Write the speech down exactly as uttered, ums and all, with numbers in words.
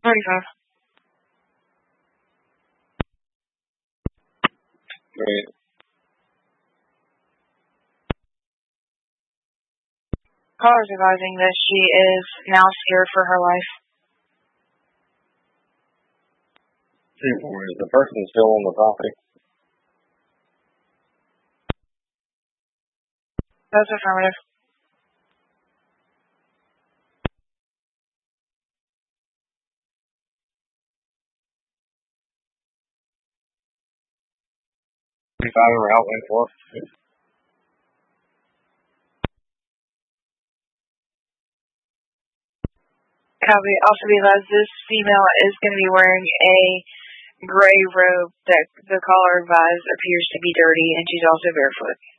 thirty-five. Right. Caller is advising that she is now scared for her life. Is the person still on the property? That's affirmative. thirty-five or outland for. Copy. Also be advised this female is going to be wearing a gray robe that the caller advised appears to be dirty, and she's also barefoot.